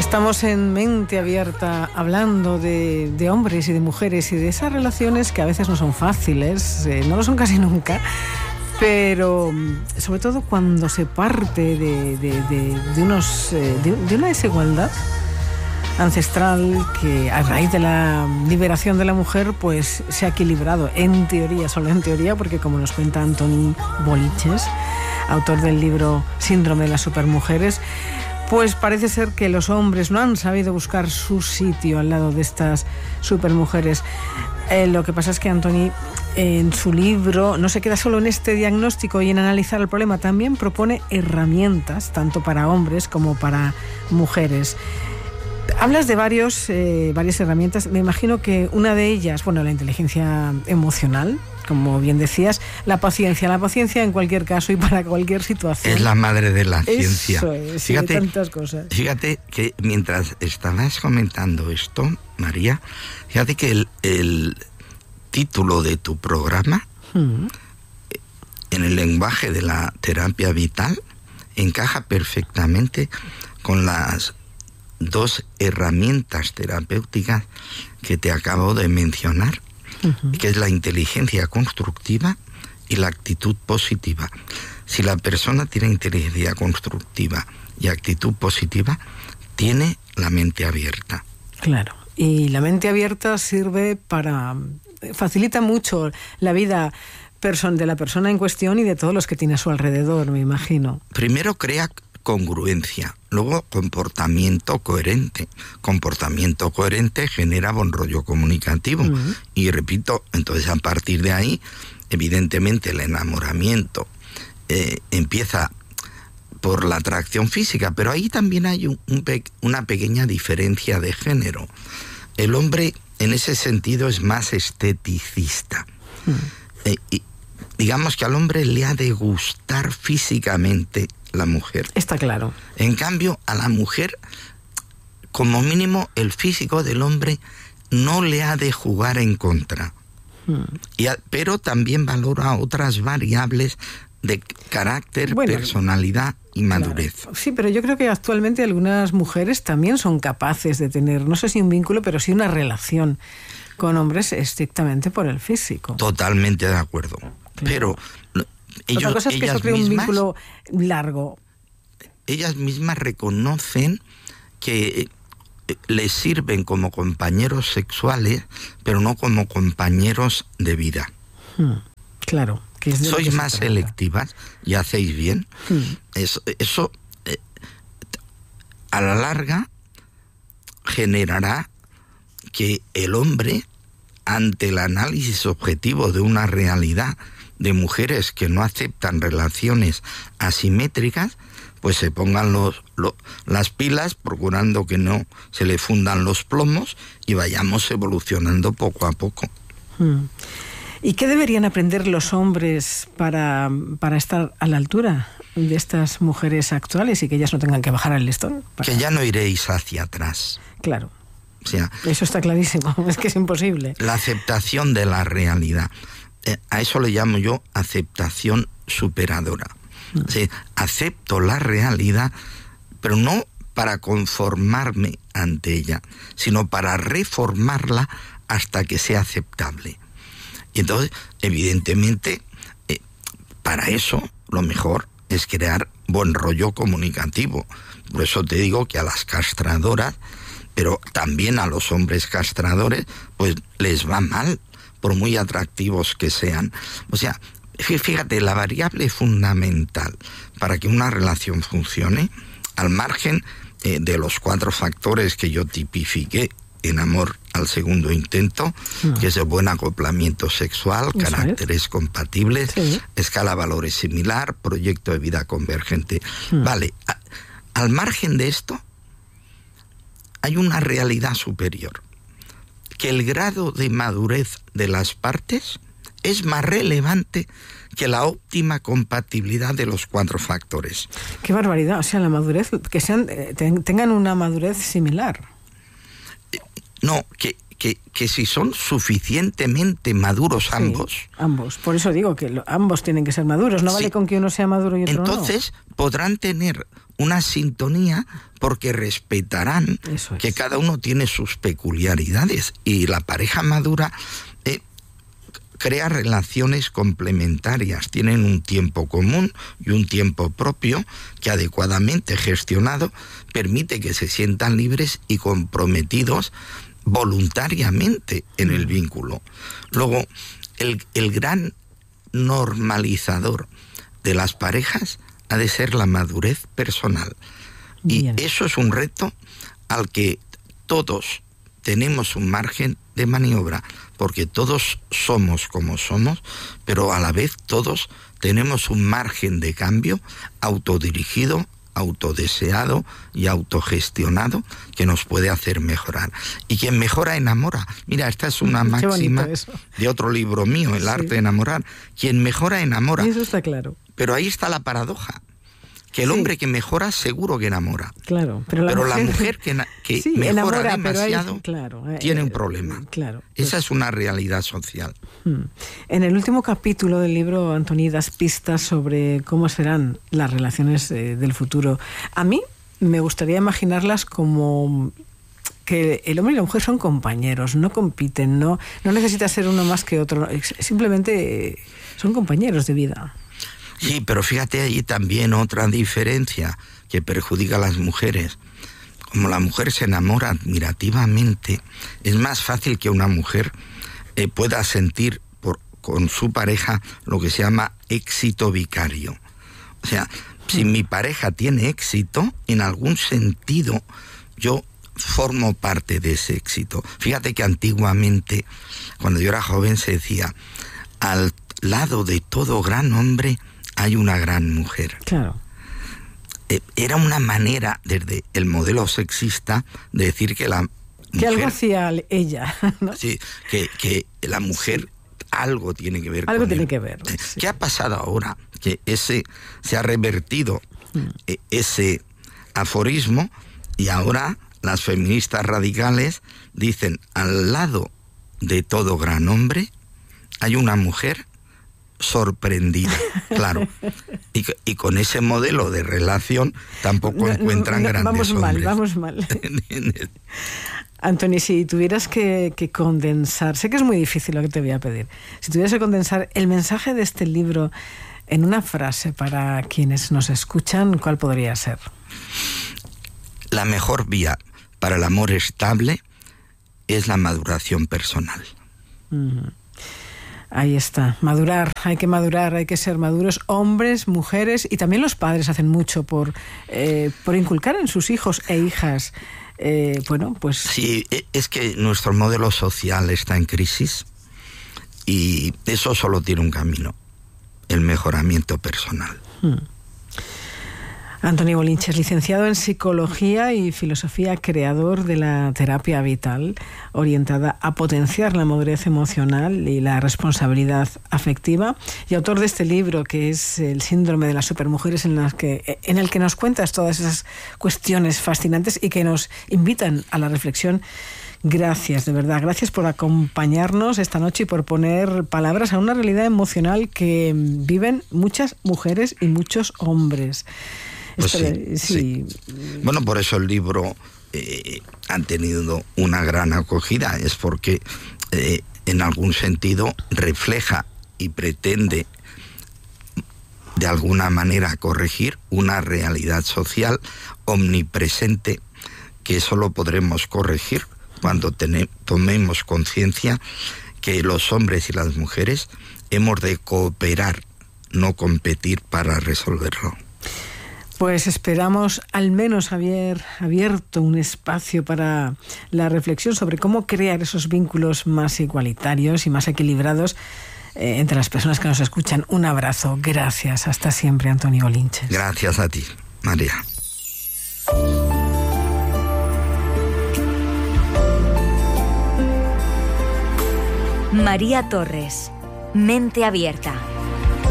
Estamos en Mente Abierta hablando de hombres y de mujeres y de esas relaciones que a veces no son fáciles, no lo son casi nunca, pero sobre todo cuando se parte de una desigualdad ancestral que a raíz de la liberación de la mujer pues se ha equilibrado, en teoría, solo en teoría, porque como nos cuenta Antoni Boliches, autor del libro Síndrome de las Supermujeres, pues parece ser que los hombres no han sabido buscar su sitio al lado de estas supermujeres. Lo que pasa es que Antoni, en su libro, no se queda solo en este diagnóstico y en analizar el problema, también propone herramientas, tanto para hombres como para mujeres. Hablas de varias herramientas. Me imagino que una de ellas, la inteligencia emocional, como bien decías, la paciencia en cualquier caso y para cualquier situación. Es la madre de la ciencia. Eso es, fíjate, de tantas cosas. Fíjate que mientras estabas comentando esto, María, fíjate que el título de tu programa, en el lenguaje de la terapia vital, encaja perfectamente con las dos herramientas terapéuticas que te acabo de mencionar, que es la inteligencia constructiva y la actitud positiva. Si la persona tiene inteligencia constructiva y actitud positiva, tiene la mente abierta. Claro, y la mente abierta facilita mucho la vida de la persona en cuestión y de todos los que tiene a su alrededor, me imagino. Primero crea congruencia, luego comportamiento coherente. Comportamiento coherente genera buen rollo comunicativo. Y repito, entonces a partir de ahí, evidentemente el enamoramiento empieza por la atracción física, pero ahí también hay una pequeña diferencia de género. El hombre en ese sentido es más esteticista. Y digamos que al hombre le ha de gustar físicamente la mujer. Está claro. En cambio, a la mujer, como mínimo, el físico del hombre no le ha de jugar en contra. Pero también valora otras variables de carácter, personalidad y madurez. Claro. Sí, pero yo creo que actualmente algunas mujeres también son capaces de tener, no sé si un vínculo, pero sí una relación con hombres estrictamente por el físico. Totalmente de acuerdo. Claro. Pero otra cosa es que eso crea un vínculo largo. Ellas mismas reconocen que les sirven como compañeros sexuales, pero no como compañeros de vida. Claro. Que es sois más selectivas y hacéis bien. Eso a la larga generará que el hombre, ante el análisis objetivo de una realidad de mujeres que no aceptan relaciones asimétricas, pues se pongan las pilas, procurando que no se le fundan los plomos y vayamos evolucionando poco a poco. ¿Y qué deberían aprender los hombres para estar a la altura de estas mujeres actuales y que ellas no tengan que bajar el listón? Que ya no iréis hacia atrás. Claro. O sea, eso está clarísimo, es que es imposible. La aceptación de la realidad. A eso le llamo yo aceptación superadora. O sea, acepto la realidad, pero no para conformarme ante ella, sino para reformarla hasta que sea aceptable. Y entonces, evidentemente, para eso lo mejor es crear buen rollo comunicativo. Por eso te digo que a las castradoras, pero también a los hombres castradores, pues les va mal, por muy atractivos que sean. O sea, fíjate, la variable fundamental para que una relación funcione, al margen de los 4 factores que yo tipifiqué en Amor al segundo intento, que es el buen acoplamiento sexual, caracteres compatibles, escala valores similar, proyecto de vida convergente. Vale, al margen de esto, hay una realidad superior, que el grado de madurez de las partes es más relevante que la óptima compatibilidad de los 4 factores. ¡Qué barbaridad! O sea, la madurez, que tengan una madurez similar. No, que si son suficientemente maduros ambos. Ambos, por eso digo que ambos tienen que ser maduros, no vale con que uno sea maduro y otro entonces, podrán tener una sintonía porque respetarán que cada uno tiene sus peculiaridades, y la pareja madura crea relaciones complementarias, tienen un tiempo común y un tiempo propio que, adecuadamente gestionado, permite que se sientan libres y comprometidos voluntariamente en el vínculo. Luego, el gran normalizador de las parejas ha de ser la madurez personal. Bien. Y eso es un reto al que todos tenemos un margen de maniobra, porque todos somos como somos, pero a la vez todos tenemos un margen de cambio autodirigido, autodeseado y autogestionado que nos puede hacer mejorar. Y quien mejora, enamora. Mira, esta es una máxima de otro libro mío, El arte de enamorar. Quien mejora, enamora. Y eso está claro. Pero ahí está la paradoja. Que el hombre que mejora seguro que enamora. Claro, pero la mujer que mejora enamora, demasiado tiene un problema. Claro, esa es una realidad social. En el último capítulo del libro, Antoni, das pistas sobre cómo serán las relaciones del futuro. A mí me gustaría imaginarlas como que el hombre y la mujer son compañeros, no compiten, no necesita ser uno más que otro, simplemente son compañeros de vida. Sí, pero fíjate ahí también otra diferencia que perjudica a las mujeres. Como la mujer se enamora admirativamente, es más fácil que una mujer pueda sentir con su pareja lo que se llama éxito vicario. O sea, si mi pareja tiene éxito, en algún sentido yo formo parte de ese éxito. Fíjate que antiguamente, cuando yo era joven, se decía: al lado de todo gran hombre hay una gran mujer. Claro. Era una manera, desde el modelo sexista, de decir que la mujer... Que algo hacía ella, ¿no? Sí, que la mujer algo tiene que ver con él. Algo tiene que ver. ¿Qué ha pasado ahora? Que se ha revertido ese aforismo, y ahora las feministas radicales dicen: al lado de todo gran hombre hay una mujer sorprendida. Claro, y con ese modelo de relación tampoco encuentran grandes hombres. Vamos mal. Antoni, si tuvieras que condensar, sé que es muy difícil lo que te voy a pedir, si tuvieras que condensar el mensaje de este libro en una frase para quienes nos escuchan, ¿cuál podría ser? La mejor vía para el amor estable es la maduración personal. Ahí está, madurar, hay que ser maduros, hombres, mujeres, y también los padres hacen mucho por inculcar en sus hijos e hijas, pues... Sí, es que nuestro modelo social está en crisis, y eso solo tiene un camino: el mejoramiento personal. Antoni Bolinches, licenciado en Psicología y Filosofía, creador de la terapia vital, orientada a potenciar la madurez emocional y la responsabilidad afectiva, y autor de este libro que es El síndrome de las supermujeres, en el que nos cuentas todas esas cuestiones fascinantes y que nos invitan a la reflexión. Gracias, de verdad, gracias por acompañarnos esta noche y por poner palabras a una realidad emocional que viven muchas mujeres y muchos hombres. Pues sí. Bueno, por eso el libro ha tenido una gran acogida, es porque en algún sentido refleja y pretende de alguna manera corregir una realidad social omnipresente que solo podremos corregir cuando tomemos conciencia que los hombres y las mujeres hemos de cooperar, no competir para resolverlo. Pues esperamos al menos haber abierto un espacio para la reflexión sobre cómo crear esos vínculos más igualitarios y más equilibrados entre las personas que nos escuchan. Un abrazo. Gracias. Hasta siempre, Antoni Bolinches. Gracias a ti, María. María Torres, Mente Abierta.